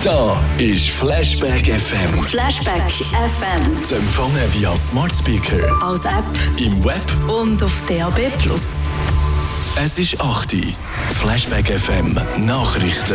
Da ist Flashback FM. Flashback FM. Zu empfangen via Smart Speaker, Als App im Web. und auf DAB+. Es ist 8 Uhr. Flashback FM Nachrichten.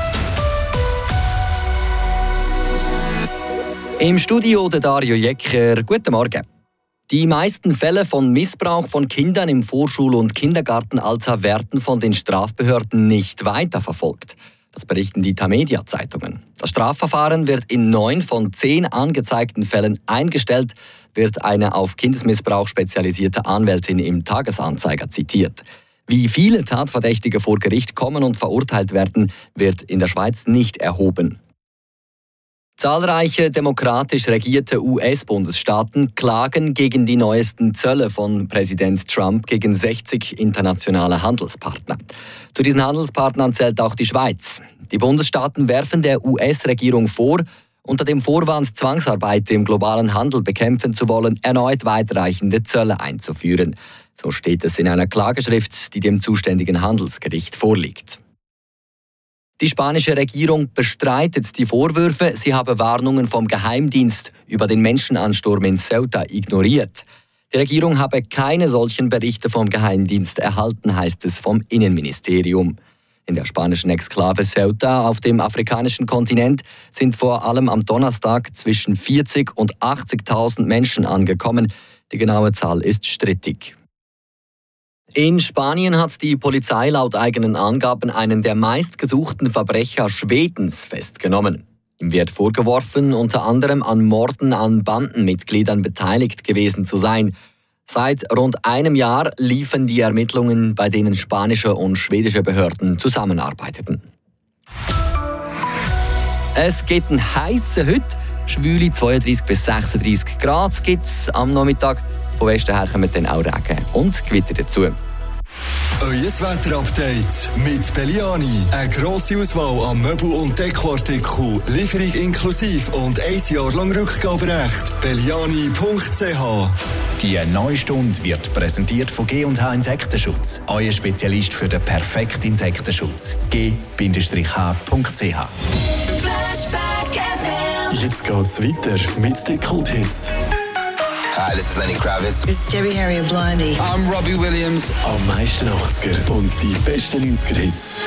Im Studio der Dario Jecker. Guten Morgen. Die meisten Fälle von Missbrauch von Kindern im Vorschul- und Kindergartenalter werden von den Strafbehörden nicht weiterverfolgt. Das berichten die Tamedia-Zeitungen. Das Strafverfahren wird in 9 von 10 angezeigten Fällen eingestellt, wird eine auf Kindesmissbrauch spezialisierte Anwältin im Tagesanzeiger zitiert. Wie viele Tatverdächtige vor Gericht kommen und verurteilt werden, wird in der Schweiz nicht erhoben. Zahlreiche demokratisch regierte US-Bundesstaaten klagen gegen die neuesten Zölle von Präsident Trump gegen 60 internationale Handelspartner. Zu diesen Handelspartnern zählt auch die Schweiz. Die Bundesstaaten werfen der US-Regierung vor, unter dem Vorwand, Zwangsarbeit im globalen Handel bekämpfen zu wollen, erneut weitreichende Zölle einzuführen. So steht es in einer Klageschrift, die dem zuständigen Handelsgericht vorliegt. Die spanische Regierung bestreitet die Vorwürfe, sie habe Warnungen vom Geheimdienst über den Menschenansturm in Ceuta ignoriert. Die Regierung habe keine solchen Berichte vom Geheimdienst erhalten, heißt es vom Innenministerium. In der spanischen Exklave Ceuta auf dem afrikanischen Kontinent sind vor allem am Donnerstag zwischen 40.000 und 80.000 Menschen angekommen. Die genaue Zahl ist strittig. In Spanien hat die Polizei laut eigenen Angaben einen der meistgesuchten Verbrecher Schwedens festgenommen. Ihm wird vorgeworfen, unter anderem an Morden an Bandenmitgliedern beteiligt gewesen zu sein. Seit rund einem Jahr liefen die Ermittlungen, bei denen spanische und schwedische Behörden zusammenarbeiteten. Es geht ein heißer heute. Schwüle 32 bis 36 Grad gibt es am Nachmittag. Von Westen her kommen dann auch Regen und Gewitter dazu. Euer Wetterupdate mit Belliani. Eine grosse Auswahl an Möbel- und Dekoartikeln, Lieferung inklusive und 1 Jahr lang Rückgaberecht. Belliani.ch. Die neue Stunde wird präsentiert von G&H Insektenschutz. Euer Spezialist für den perfekten Insektenschutz. G-H.ch. Jetzt geht's weiter mit den Kult-Hits. Hi, this is Lenny Kravitz. It's Debbie Harry and Blondie. I'm Robbie Williams. Am meisten 80er und die besten 90er-Hits.